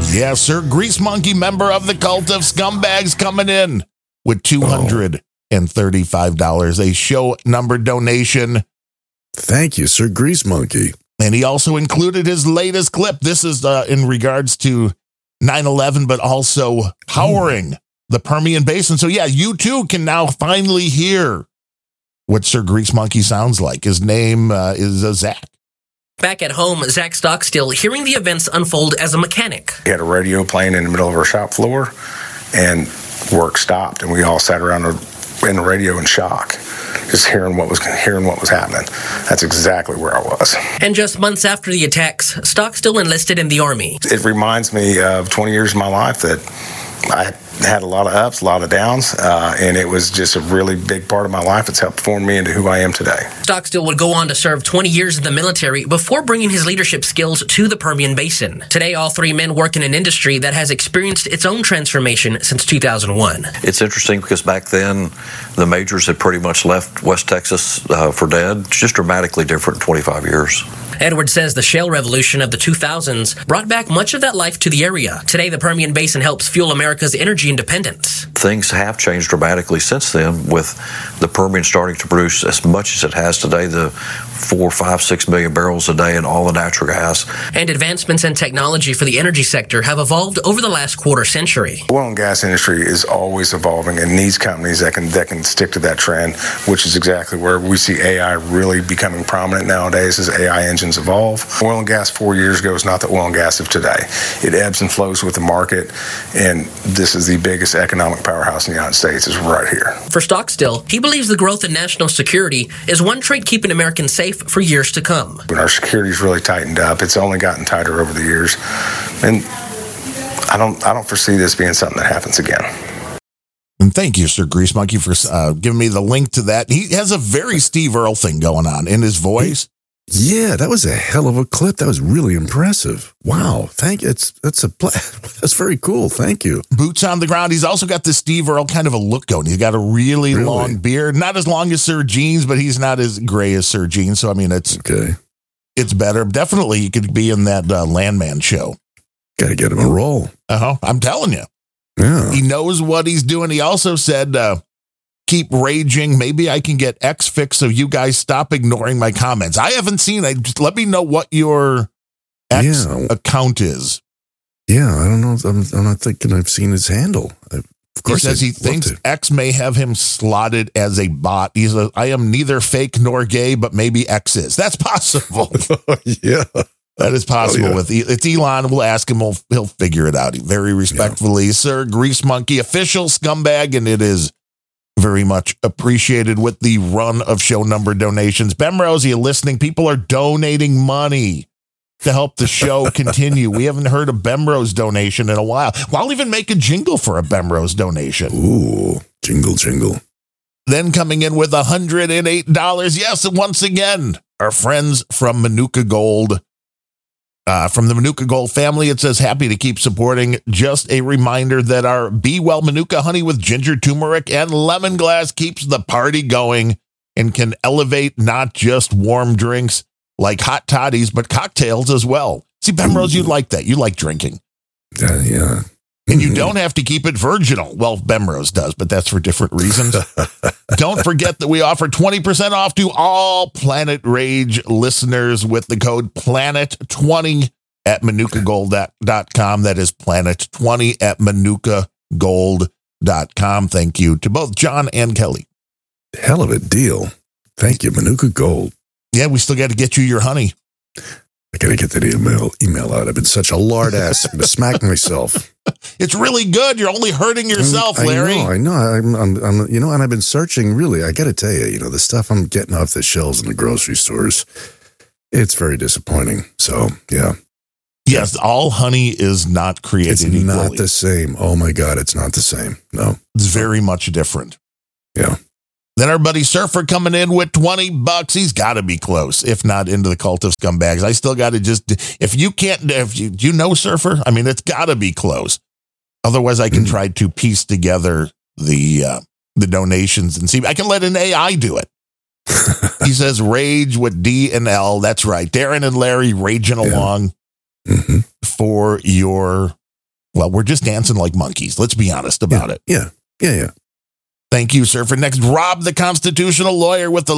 Yeah, Sir Grease Monkey, member of the Cult of Scumbags, coming in with $235, a show number donation. Thank you, Sir Grease Monkey. And he also included his latest clip. This is in regards to 9/11, but also powering the Permian Basin. So yeah, you too can now finally hear what Sir Grease Monkey sounds like. His name is Zach. Back at home, Zach Stockstill hearing the events unfold as a mechanic. He had a radio playing in the middle of our shop floor, and work stopped, and we all sat around in the radio in shock, just hearing what was happening. That's exactly where I was. And just months after the attacks, Stockstill enlisted in the Army. It reminds me of 20 years of my life that I had a lot of ups, a lot of downs, and it was just a really big part of my life. It's helped form me into who I am today. Stockstill would go on to serve 20 years in the military before bringing his leadership skills to the Permian Basin. Today, all three men work in an industry that has experienced its own transformation since 2001. It's interesting because back then, the majors had pretty much left West Texas for dead. It's just dramatically different in 25 years. Edward says the shale revolution of the 2000s brought back much of that life to the area. Today, the Permian Basin helps fuel America's energy independence. Things have changed dramatically since then, with the Permian starting to produce as much as it has today, the 4, 5, 6 million barrels a day, and all the natural gas. And advancements in technology for the energy sector have evolved over the last quarter century. The oil and gas industry is always evolving and needs companies that can stick to that trend, which is exactly where we see AI really becoming prominent nowadays as AI engines evolve. Oil and gas 4 years ago is not the oil and gas of today. It ebbs and flows with the market, and this is the biggest economic powerhouse in the United States is right here. For Stockstill, he believes the growth in national security is one trait keeping Americans safe for years to come. When our security's really tightened up, it's only gotten tighter over the years, and I don't foresee this being something that happens again. And thank you, Sir Grease Monkey, for giving me the link to that. He has a very Steve Earle thing going on in his voice. Yeah, that was a hell of a clip. That was really impressive. Wow, thank you. That's very cool. Thank you. Boots on the ground. He's also got this Steve Earle kind of a look going. He's got a really long beard, not as long as Sir Gene's, but he's not as gray as Sir Gene. So I mean, it's okay. It's better. Definitely, he could be in that Landman show. Got to get him a role. I'm telling you. Yeah. He knows what he's doing. He also said, keep raging. Maybe I can get X fix so you guys stop ignoring my comments. I haven't seen it. Just let me know what your X account is. Yeah, I don't know. I'm not thinking I've seen his handle. Of course, he says he thinks X may have him slotted as a bot. He's I am neither fake nor gay, but maybe X is. That's possible. Yeah. That is possible. It's Elon. We'll ask him. He'll figure it out. Very respectfully, Sir Grease Monkey, official scumbag, and it is very much appreciated with the run of show number donations. Bemrose, you listening? People are donating money to help the show continue. We haven't heard a Bemrose donation in a while. I'll even make a jingle for a Bemrose donation. Ooh, jingle. Then coming in with $108. Yes, and once again, our friends from Manuka Gold. From the Manuka Gold family, it says, happy to keep supporting. Just a reminder that our Be Well Manuka honey with ginger, turmeric, and lemongrass keeps the party going and can elevate not just warm drinks like hot toddies, but cocktails as well. See, Bemrose, you like that. You like drinking. Yeah. And you don't have to keep it virginal. Well, Bemrose does, but that's for different reasons. Don't forget that we offer 20% off to all Planet Rage listeners with the code PLANET20 at ManukaGold.com. That is PLANET20 at ManukaGold.com. Thank you to both John and Kelly. Hell of a deal. Thank you, Manuka Gold. Yeah, we still got to get you your honey. I got to get that email out. I've been such a lard ass. I'm going to smack myself. It's really good. You're only hurting yourself, Larry. I know. I'm, and I've been searching really. I got to tell you, the stuff I'm getting off the shelves in the grocery stores, it's very disappointing. So, yeah. Yes, all honey is not created equally. It's not the same. Oh my God, it's not the same. No. It's very much different. Yeah. Then our buddy Surfer coming in with $20. He's got to be close, if not into the Cult of Scumbags. I still got to if you know Surfer, I mean, it's got to be close. Otherwise, I can try to piece together the donations and see. I can let an AI do it. He says rage with D and L. That's right. Darren and Larry raging along for your Well, we're just dancing like monkeys. Let's be honest about it. Yeah. Thank you, sir. For next, Rob, the constitutional lawyer, with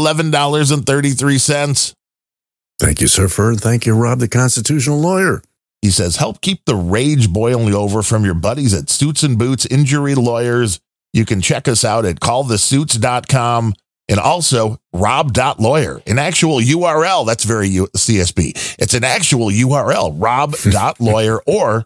$11.33. Thank you, Surfer, and thank you, Rob, the constitutional lawyer. He says, help keep the rage boiling over from your buddies at Suits and Boots Injury Lawyers. You can check us out at callthesuits.com and also rob.lawyer, an actual URL. That's very CSB. It's an actual URL, rob.lawyer or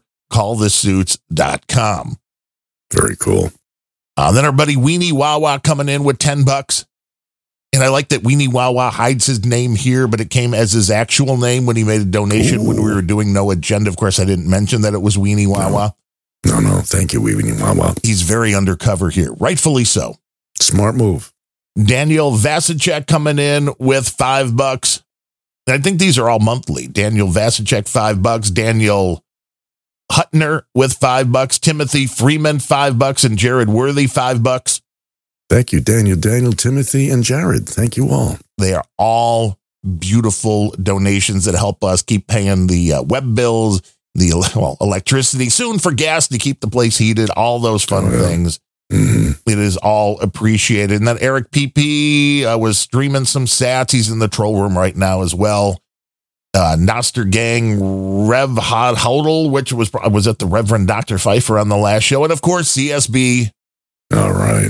callthesuits.com. Very cool. Then our buddy Weenie Wawa coming in with $10. And I like that Weenie Wawa hides his name here, but it came as his actual name when he made a donation when we were doing No Agenda. Of course, I didn't mention that it was Weenie Wawa. No. Thank you, Weenie Wawa. He's very undercover here, rightfully so. Smart move. Daniel Vasicek coming in with $5. And I think these are all monthly. Daniel Vasicek, $5. Daniel Hutner with $5. Timothy Freeman, $5. And Jared Worthy, $5. Thank you, Daniel, Timothy, and Jared. Thank you all. They are all beautiful donations that help us keep paying the web bills, the electricity, soon for gas to keep the place heated, all those fun things. Mm-hmm. It is all appreciated. And then Eric PP was streaming some sats. He's in the troll room right now as well. Noster Gang, Rev Hod Hodel, which was at the Reverend Dr. Pfeiffer on the last show. And of course, CSB. All right.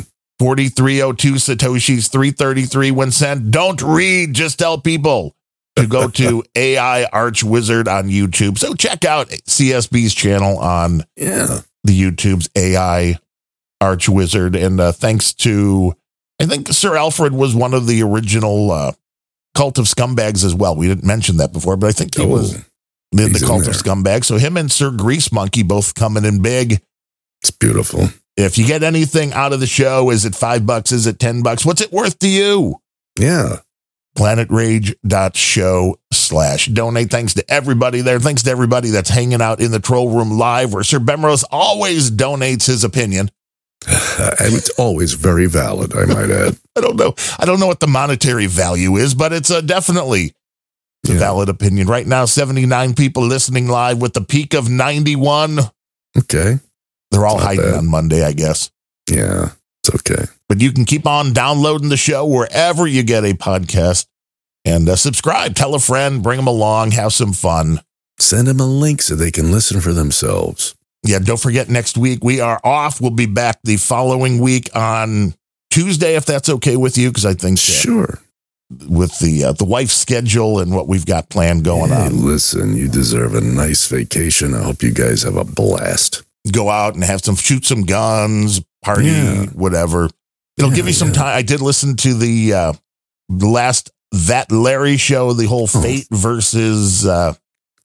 4302 Satoshis, 333 when sent. Don't read, just tell people to go to AI Arch Wizard on YouTube. So check out CSB's channel on the YouTube's AI Arch Wizard. And thanks to, I think Sir Alfred was one of the original Cult of Scumbags as well. We didn't mention that before, but I think he was the Cult of Scumbags. So him and Sir Grease Monkey both coming in big. It's beautiful. If you get anything out of the show, is it $5? Is it $10? What's it worth to you? Yeah. PlanetRage.show/donate. Thanks to everybody there. Thanks to everybody that's hanging out in the troll room live, where Sir Bemrose always donates his opinion. And it's always very valid, I might add. I don't know what the monetary value is, but it's definitely a valid opinion. Right now, 79 people listening live with the peak of 91. Okay. They're all hiding on Monday, I guess. Yeah, it's okay. But you can keep on downloading the show wherever you get a podcast and subscribe. Tell a friend, bring them along, have some fun. Send them a link so they can listen for themselves. Yeah, don't forget, next week we are off. We'll be back the following week on Tuesday, if that's okay with you, because I think sure. With the wife's schedule and what we've got planned going on. Listen, you deserve a nice vacation. I hope you guys have a blast. Go out and shoot some guns, party, whatever. It'll give you some time. I did listen to the last That Larry show, the whole Fate versus Luck.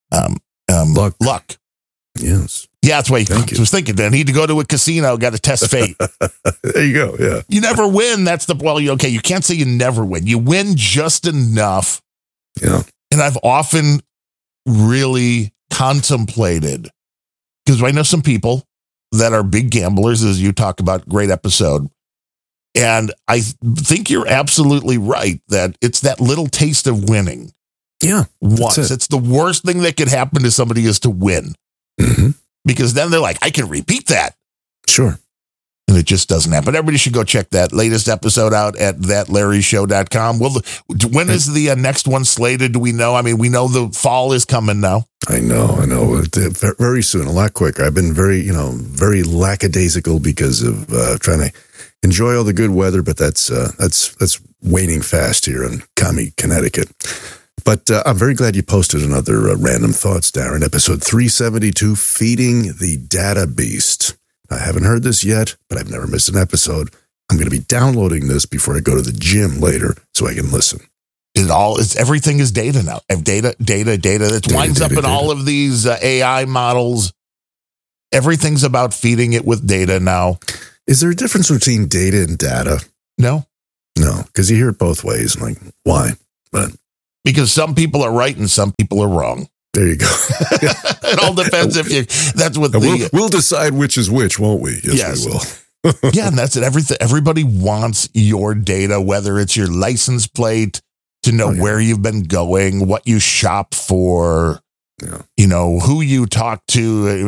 Yes. Yeah, that's what I was thinking. I need to go to a casino, got to test fate. There you go. Yeah. You never win. That's okay, you can't say you never win. You win just enough. Yeah. And I've often really contemplated, because I know some people that are big gamblers, as you talk about, great episode. And I think you're absolutely right that it's that little taste of winning. Yeah. Once. It's the worst thing that could happen to somebody is to win. Mm-hmm. Because then they're like, I can repeat that. Sure. And it just doesn't happen. Everybody should go check that latest episode out at thatlarryshow.com. When is the next one slated? Do we know? I mean, we know the fall is coming now. I know. Very soon, a lot quicker. I've been very lackadaisical because of trying to enjoy all the good weather, but that's waning fast here in Commie, Connecticut. But I'm very glad you posted another Random Thoughts, Darren, episode 372, Feeding the Data Beast. I haven't heard this yet, but I've never missed an episode. I'm going to be downloading this before I go to the gym later so I can listen. Everything is data now. Data. It winds up in all of these AI models. Everything's about feeding it with data now. Is there a difference between data and data? No, because you hear it both ways. I'm like, why? But because some people are right and some people are wrong. There you go. It all depends if you. That's what we'll decide which is which, won't we? Yes. We will. Yeah, and that's it. Everybody wants your data, whether it's your license plate, to know where you've been going, what you shop for, who you talk to.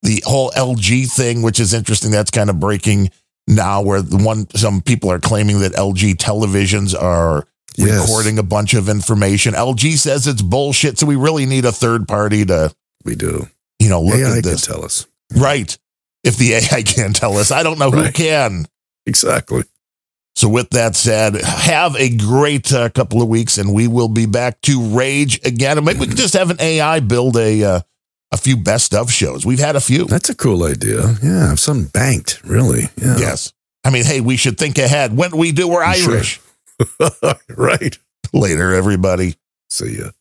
the whole LG thing, which is interesting. That's kind of breaking now, where some people are claiming that LG televisions are recording a bunch of information. LG says it's bullshit, so we really need a third party to. We do. Look AI at this. can tell us. Right. If the AI can't tell us, I don't know who can. Exactly. So with that said, have a great couple of weeks, and we will be back to rage again. And maybe we can just have an AI build a few best of shows. We've had a few. That's a cool idea. Yeah, have some banked, really. Yeah. Yes. I mean, hey, we should think ahead. When we do, we're Irish. Sure. Right. Later, everybody. See ya.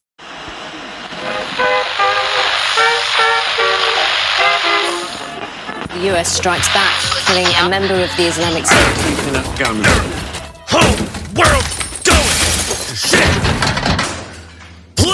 The US strikes back, killing a member of the Islamic State. Whole world